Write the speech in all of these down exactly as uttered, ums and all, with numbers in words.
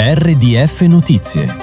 R D F Notizie.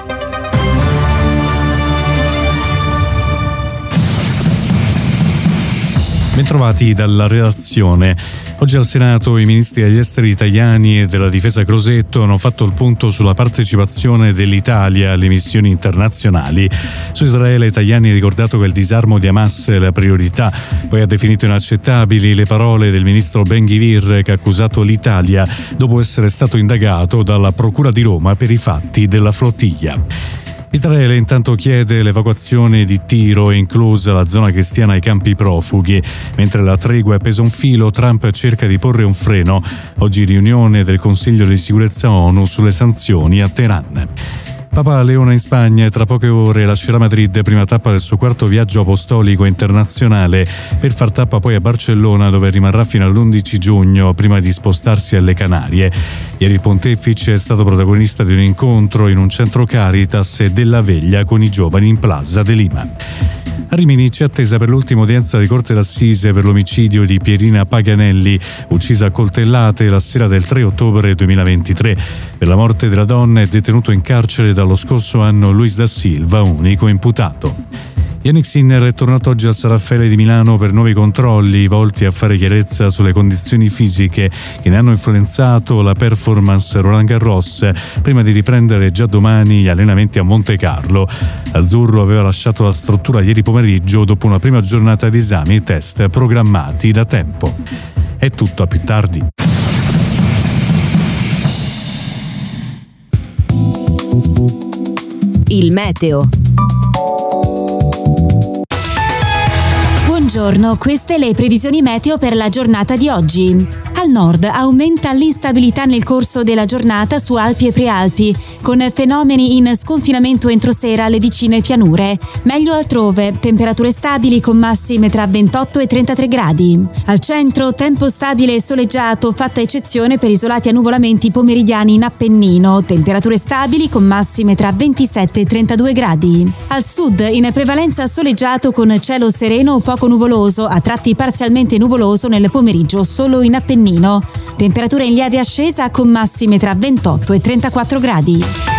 Bentrovati dalla redazione. Oggi al Senato i ministri degli esteri italiani e della difesa Crosetto hanno fatto il punto sulla partecipazione dell'Italia alle missioni internazionali. Su Israele Tajani ha ricordato che il disarmo di Hamas è la priorità, poi ha definito inaccettabili le parole del ministro Ben-Gvir che ha accusato l'Italia dopo essere stato indagato dalla Procura di Roma per i fatti della flottiglia. Israele intanto chiede l'evacuazione di Tiro, inclusa la zona cristiana ai campi profughi. Mentre la tregua è appesa un filo, Trump cerca di porre un freno. Oggi riunione del Consiglio di sicurezza ONU sulle sanzioni a Teheran. Papa Leone in Spagna e tra poche ore lascerà Madrid, prima tappa del suo quarto viaggio apostolico internazionale, per far tappa poi a Barcellona, dove rimarrà fino all'undici giugno prima di spostarsi alle Canarie. Ieri il pontefice è stato protagonista di un incontro in un centro Caritas e della veglia con i giovani in Plaza de Lima. A Rimini c'è attesa per l'ultima udienza di Corte d'Assise per l'omicidio di Pierina Paganelli, uccisa a coltellate la sera del tre ottobre duemilaventitré. Per la morte della donna è detenuto in carcere dallo scorso anno Luis da Silva, unico imputato. Yannick Sinner è tornato oggi al San Raffaele di Milano per nuovi controlli volti a fare chiarezza sulle condizioni fisiche che ne hanno influenzato la performance Roland Garros, prima di riprendere già domani gli allenamenti a Monte Carlo. Azzurro aveva lasciato la struttura ieri pomeriggio dopo una prima giornata di esami e test programmati da tempo. È tutto, a più tardi. Il meteo. Buongiorno, queste le previsioni meteo per la giornata di oggi. Al nord aumenta l'instabilità nel corso della giornata su Alpi e Prealpi, con fenomeni in sconfinamento entro sera alle vicine pianure. Meglio altrove, temperature stabili con massime tra ventotto e trentatré gradi. Al centro, tempo stabile e soleggiato, fatta eccezione per isolati annuvolamenti pomeridiani in Appennino, temperature stabili con massime tra ventisette e trentadue gradi. Al sud, in prevalenza soleggiato con cielo sereno o poco nuvoloso, a tratti parzialmente nuvoloso nel pomeriggio solo in Appennino. Temperatura in lieve ascesa con massime tra ventotto e trentaquattro gradi.